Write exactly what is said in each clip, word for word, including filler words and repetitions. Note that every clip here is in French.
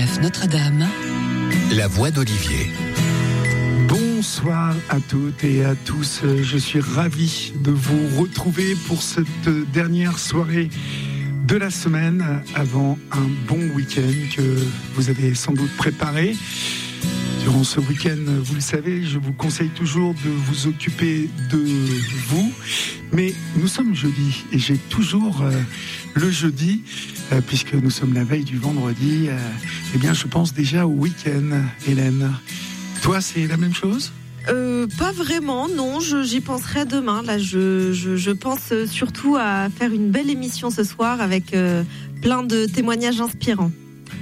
F Notre-Dame, la voix d'Olivier. Bonsoir à toutes et à tous. Je suis ravi de vous retrouver pour cette dernière soirée de la semaine avant un bon week-end que vous avez sans doute préparé. Durant ce week-end, vous le savez, je vous conseille toujours de vous occuper de vous. Mais nous sommes jeudi et j'ai toujours euh, le jeudi, euh, puisque nous sommes la veille du vendredi, euh, eh bien je pense déjà au week-end, Hélène. Toi, c'est la même chose ? Euh, pas vraiment, non, je, j'y penserai demain. Là, je, je, je pense surtout à faire une belle émission ce soir avec euh, plein de témoignages inspirants.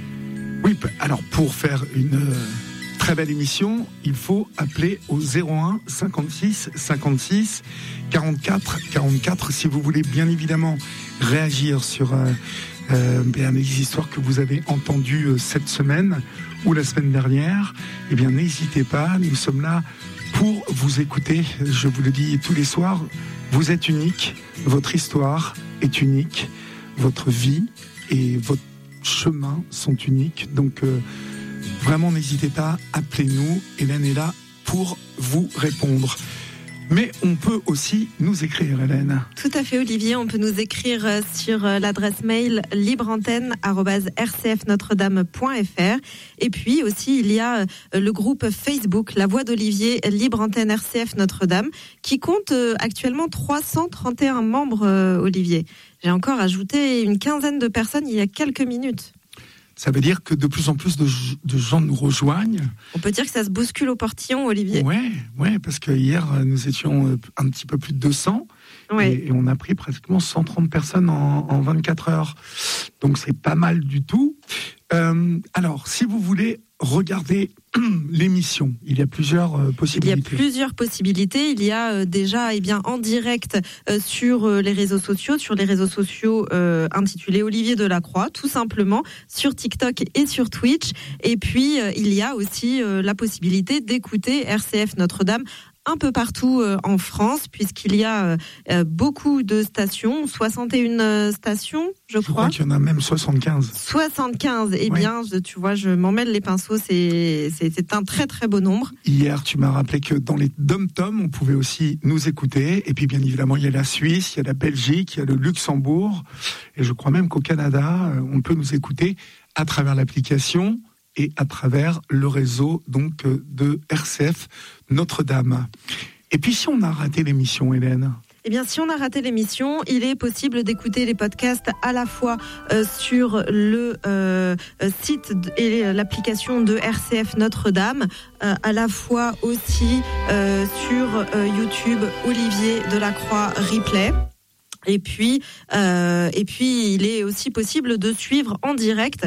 Oui, alors pour faire une euh, très belle émission, il faut appeler au zéro un cinquante-six cinquante-six quarante-quatre quarante-quatre si vous voulez bien évidemment réagir sur euh, euh, bien, les histoires que vous avez entendues euh, cette semaine ou la semaine dernière. Eh bien, n'hésitez pas, nous sommes là pour vous écouter. Je vous le dis tous les soirs, vous êtes unique, votre histoire est unique, votre vie et votre chemin sont uniques. Donc, euh, vraiment, n'hésitez pas, appelez-nous. Hélène est là pour vous répondre. Mais on peut aussi nous écrire, Hélène. Tout à fait, Olivier. On peut nous écrire sur l'adresse mail libreantenne arobase r c f notre dame point f r. Et puis aussi, il y a le groupe Facebook La Voix d'Olivier Libre Antenne R C F Notre-Dame qui compte actuellement trois cent trente et un membres, Olivier. J'ai encore ajouté une quinzaine de personnes il y a quelques minutes. Ça veut dire que de plus en plus de, de gens nous rejoignent. On peut dire que ça se bouscule au portillon, Olivier. Ouais, ouais, parce que hier nous étions un petit peu plus de deux cents, ouais. et, et on a pris pratiquement cent trente personnes en, en vingt-quatre heures. Donc c'est pas mal du tout. Euh, alors, si vous voulez regarder l'émission, il y a plusieurs euh, possibilités. Il y a plusieurs possibilités. Il y a euh, déjà, eh bien, en direct euh, sur euh, les réseaux sociaux, sur les réseaux sociaux euh, intitulés Olivier Delacroix, tout simplement, sur TikTok et sur Twitch. Et puis, euh, il y a aussi euh, la possibilité d'écouter R C F Notre-Dame un peu partout euh, en France, puisqu'il y a euh, beaucoup de stations, soixante et une euh, stations, je crois. Je crois qu'il y en a même soixante-quinze. soixante-quinze, eh ouais. bien, je, tu vois, je m'en mêle les pinceaux, c'est, c'est, c'est un très très beau nombre. Hier, tu m'as rappelé que dans les dom-toms, on pouvait aussi nous écouter, et puis bien évidemment, il y a la Suisse, il y a la Belgique, il y a le Luxembourg, et je crois même qu'au Canada, on peut nous écouter à travers l'application et à travers le réseau donc de R C F Notre-Dame. Et puis si on a raté l'émission, Hélène ? Eh bien, si on a raté l'émission, il est possible d'écouter les podcasts à la fois euh, sur le euh, site et l'application de R C F Notre-Dame, euh, à la fois aussi euh, sur euh, YouTube Olivier Delacroix Replay. Et puis, euh, et puis, il est aussi possible de suivre en direct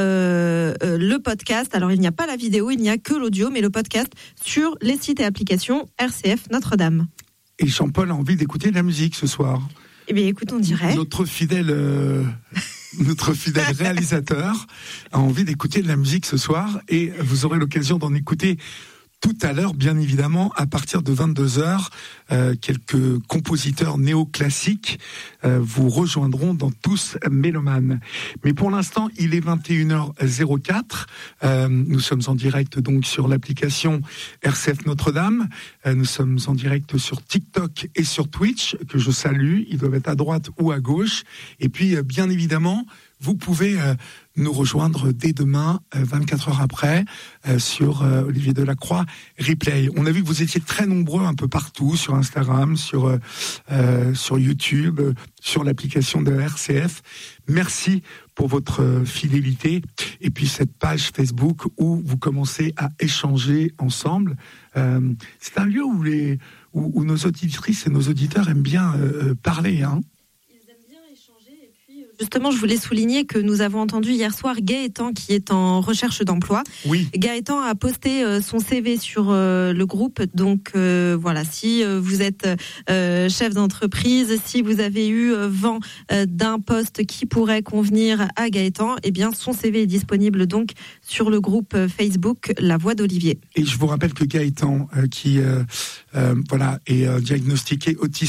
euh, euh, le podcast. Alors, il n'y a pas la vidéo, il n'y a que l'audio, mais le podcast sur les sites et applications R C F Notre-Dame. Et Jean-Paul a envie d'écouter de la musique ce soir. Eh bien, écoute, on dirait. Notre fidèle, euh, notre fidèle réalisateur a envie d'écouter de la musique ce soir, et vous aurez l'occasion d'en écouter tout à l'heure, bien évidemment, à partir de vingt-deux heures, euh, quelques compositeurs néoclassiques euh, vous rejoindront dans Tous Mélomanes. Mais pour l'instant, il est vingt et une heures quatre. Euh, nous sommes en direct donc sur l'application R C F Notre-Dame. Euh, nous sommes en direct sur TikTok et sur Twitch, que je salue. Ils doivent être à droite ou à gauche. Et puis, euh, bien évidemment, vous pouvez euh, nous rejoindre dès demain, euh, vingt-quatre heures après, euh, sur euh, Olivier Delacroix Replay. On a vu que vous étiez très nombreux un peu partout, sur Instagram, sur, euh, euh, sur YouTube, euh, sur l'application de R C F. Merci pour votre euh, fidélité. Et puis cette page Facebook où vous commencez à échanger ensemble. Euh, c'est un lieu où, les, où, où nos auditrices et nos auditeurs aiment bien euh, parler, hein. Justement, je voulais souligner que nous avons entendu hier soir Gaëtan qui est en recherche d'emploi. Oui. Gaëtan a posté euh, son C V sur euh, le groupe. Donc euh, voilà, si euh, vous êtes euh, chef d'entreprise, si vous avez eu euh, vent euh, d'un poste qui pourrait convenir à Gaëtan, eh bien son C V est disponible donc sur le groupe Facebook La Voix d'Olivier. Et je vous rappelle que Gaëtan, euh, qui euh, euh, voilà, est euh, diagnostiqué autiste,